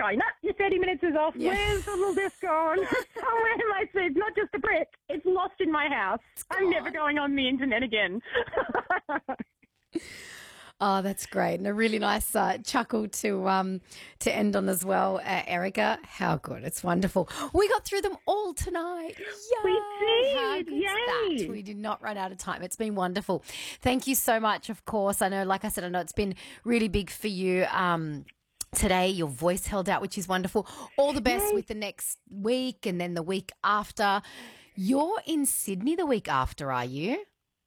going, no, your 30 minutes is off. Yeah. Where's the little disc gone? Somewhere in my seat. Not just a brick. It's lost in my house. I'm never going on the internet again. Oh, that's great. And a really nice chuckle to end on as well, Erica. How good. It's wonderful. We got through them all tonight. Yay. We did. How good's Yay. that? We did not run out of time. It's been wonderful. Thank you so much, of course. I know, like I said, I know it's been really big for you. Today, your voice held out, which is wonderful. All the best with the next week and then the week after. You're in Sydney the week after, are you?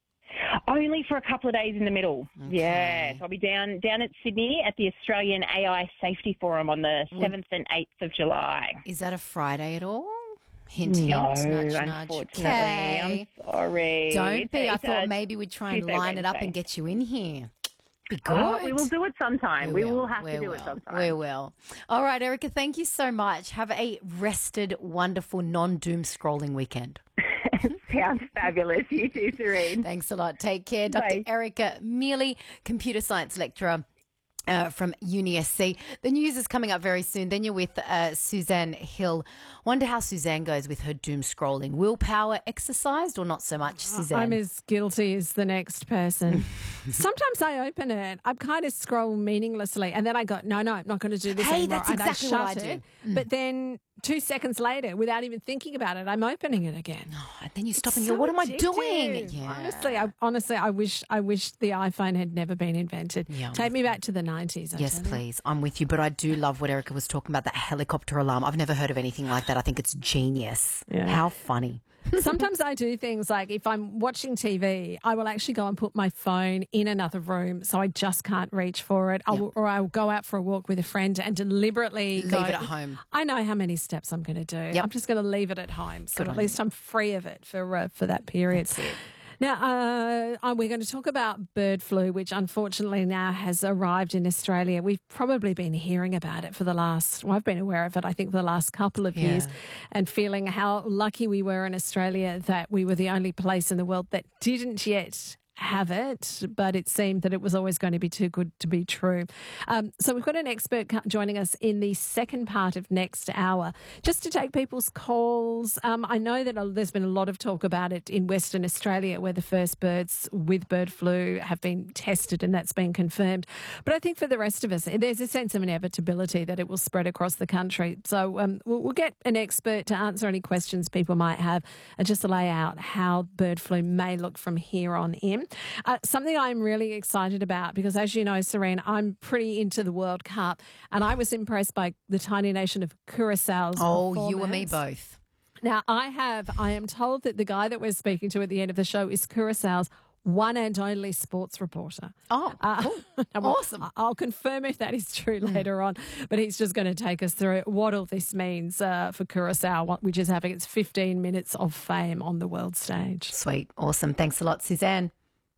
Only for a couple of days in the middle. Okay. Yeah, so I'll be down at Sydney at the Australian AI Safety Forum on the 7th and 8th of July. Is that a Friday at all? Hint, No, hint, nudge, nudge. unfortunately. Okay. I'm sorry. Don't be. I It's thought a maybe we'd try and Tuesday, line it up Wednesday. and get you in here. Be good. Oh, we will do it sometime. We will have to do it sometime. We will. All right, Erica, thank you so much. Have a rested, wonderful, non-doom scrolling weekend. Sounds fabulous. You too, Serene. Thanks a lot. Take care. Dr. Bye. Erica Mealy, computer science lecturer from UniSC. The news is coming up very soon. Then you're with Suzanne Hill. Wonder how Suzanne goes with her doom scrolling. Willpower exercised or not so much, Suzanne? I'm as guilty as the next person. Sometimes I open it, I kind of scroll meaninglessly, and then I go, no, I'm not going to do this Hey, anymore. that's And exactly shut what I it. do. But then 2 seconds later, without even thinking about it, I'm opening it again. And then you stop and So you go, what am I addictive. doing? Yeah. Honestly, I wish the iPhone had never been invented. Yeah. Take me back to the 90s. I Yes, tell you. please. I'm with you. But I do love what Erica was talking about, that helicopter alarm. I've never heard of anything like that. I think it's genius. Yeah. How funny. Sometimes I do things like if I'm watching TV, I will actually go and put my phone in another room so I just can't reach for it. Or I'll go out for a walk with a friend and deliberately Leave go, it at home. I know how many steps I'm going to do. Yep. I'm just going to leave it at home. So Good at on least I'm free of it for that period. That's it. Now, we're going to talk about bird flu, which unfortunately now has arrived in Australia. We've probably been hearing about it I've been aware of it, I think, for the last couple of years, and feeling how lucky we were in Australia that we were the only place in the world that didn't yet have it, but it seemed that it was always going to be too good to be true. So we've got an expert joining us in the second part of next hour, just to take people's calls. I know that there's been a lot of talk about it in Western Australia, where the first birds with bird flu have been tested and that's been confirmed. But I think for the rest of us, there's a sense of inevitability that it will spread across the country. So we'll get an expert to answer any questions people might have and just to lay out how bird flu may look from here on in. Something I'm really excited about, because as you know, Serene, I'm pretty into the World Cup, and I was impressed by the tiny nation of Curaçao's Oh, you and me performance. both. Now, I am told that the guy that we're speaking to at the end of the show is Curaçao's one and only sports reporter. Oh, cool. Awesome. I'll confirm if that is true later on, but he's just going to take us through what all this means for Curaçao, which is having its 15 minutes of fame on the world stage. Sweet. Awesome. Thanks a lot, Suzanne.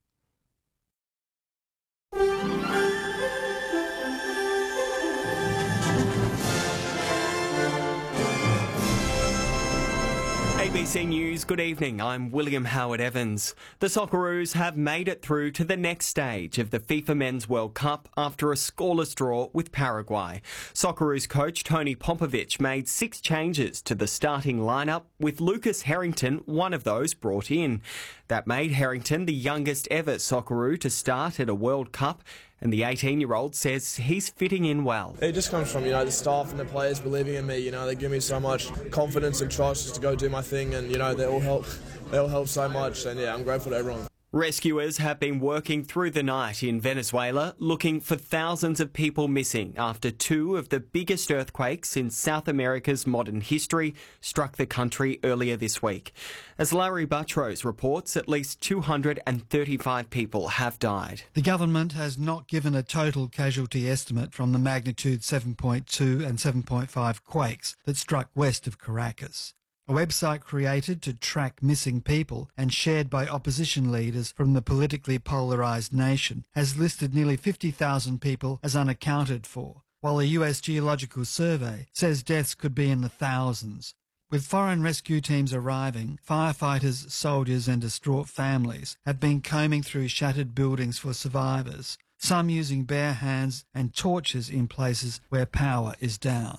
ABC News, good evening. I'm William Howard Evans. The Socceroos have made it through to the next stage of the FIFA Men's World Cup after a scoreless draw with Paraguay. Socceroos coach Tony Popovic made 6 changes to the starting lineup, with Lucas Harrington one of those brought in. That made Harrington the youngest ever Socceroo to start at a World Cup, and the 18-year-old says he's fitting in well. It just comes from, the staff and the players believing in me. They give me so much confidence and trust just to go do my thing, and, they all help so much, and I'm grateful to everyone. Rescuers have been working through the night in Venezuela looking for thousands of people missing after 2 of the biggest earthquakes in South America's modern history struck the country earlier this week. As Larry Buttrose reports, at least 235 people have died. The government has not given a total casualty estimate from the magnitude 7.2 and 7.5 quakes that struck west of Caracas. A website created to track missing people and shared by opposition leaders from the politically polarised nation has listed nearly 50,000 people as unaccounted for, while the US Geological Survey says deaths could be in the thousands. With foreign rescue teams arriving, firefighters, soldiers and distraught families have been combing through shattered buildings for survivors, some using bare hands and torches in places where power is down.